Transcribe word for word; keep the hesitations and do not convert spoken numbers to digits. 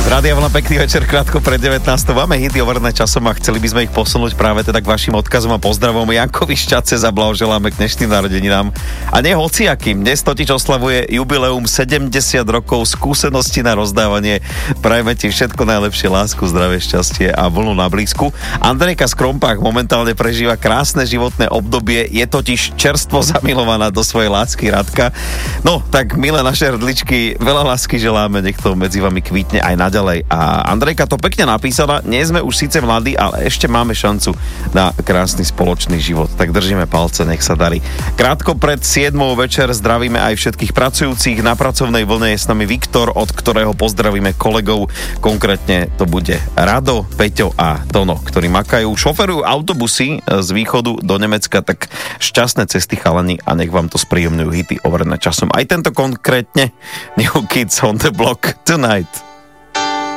Rádia Vlna, pekný večer, krátko pred devätnástou. Máme hity overené časom a chceli by sme ich posunúť práve teda k vašim odkazom a pozdravom. Jankovi Šťace zablahoželáme k dnešným narodeninám. A nie hociakým, dnes totiž oslavuje jubileum sedemdesiat rokov, skúsenosti na rozdávanie. Prajeme ti všetko najlepšie, lásku, zdravie, šťastie a vlnu na blízku. Andrejka z Krompách momentálne prežíva krásne životné obdobie, je totiž čerstvo zamilovaná do svojej lásky Radka. No, tak milé naše hrdličky, veľa lásky želáme, nech to medzi vami kvítne aj naďalej. A Andrejka to pekne napísala, nie sme už síce mladí, ale ešte máme šancu na krásny spoločný život. Tak držíme palce, nech sa darí. Krátko pred siedmou večer zdravíme aj všetkých pracujúcich. Na pracovnej vlne je s nami Viktor, od ktorého pozdravíme kolegov. Konkrétne to bude Rado, Peťo a Tono, ktorí makajú, šoferujú autobusy z východu do Nemecka, tak šťastné cesty chalani a nech vám to spríjemňujú hity overené časom. Aj tento konkrétne New Kids on the Block Tonight.